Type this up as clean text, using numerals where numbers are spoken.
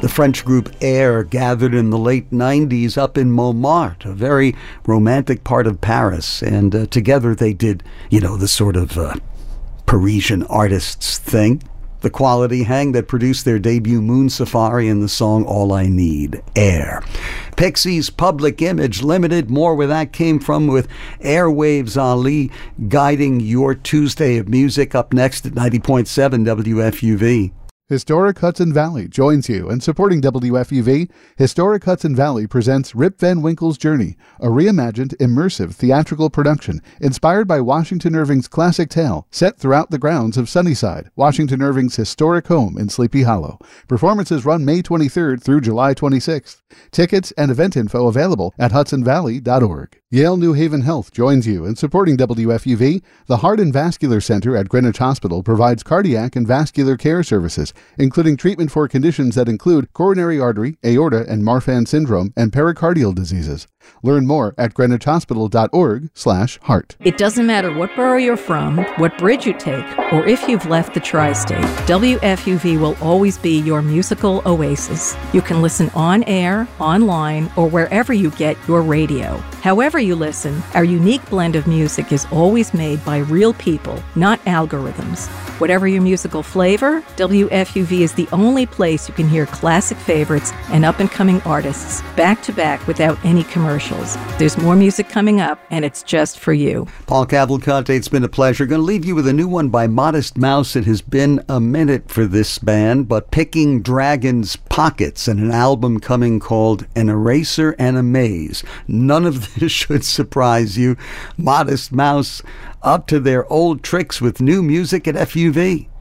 French group Air gathered in the late 90s up in Montmartre, a very romantic part of Paris. And together they did, the sort of Parisian artists thing. The quality hang that produced their debut Moon Safari and the song All I Need, Air. Pixies Public Image Limited, more where that came from with Airwaves Ali guiding your Tuesday of music. Up next at 90.7 WFUV. Historic Hudson Valley joins you in supporting WFUV. Historic Hudson Valley presents Rip Van Winkle's Journey, a reimagined, immersive theatrical production inspired by Washington Irving's classic tale set throughout the grounds of Sunnyside, Washington Irving's historic home in Sleepy Hollow. Performances run May 23rd through July 26th. Tickets and event info available at hudsonvalley.org. Yale New Haven Health joins you in supporting WFUV. The Heart and Vascular Center at Greenwich Hospital provides cardiac and vascular care services, including treatment for conditions that include coronary artery, aorta, and Marfan syndrome, and pericardial diseases. Learn more at greenwichhospital.org/heart. It doesn't matter what borough you're from, what bridge you take, or if you've left the tri-state, WFUV will always be your musical oasis. You can listen on air, online, or wherever you get your radio. However you listen, our unique blend of music is always made by real people, not algorithms. Whatever your musical flavor, WFUV is the only place you can hear classic favorites and up-and-coming artists back-to-back without any commercials. There's more music coming up, and it's just for you. Paul Cavalcante, it's been a pleasure. Going to leave you with a new one by Modest Mouse. It has been a minute for this band, but Picking Dragons' Pockets and an album coming called An Eraser and a Maze. None of this should surprise you. Modest Mouse up to their old tricks with new music at FUV.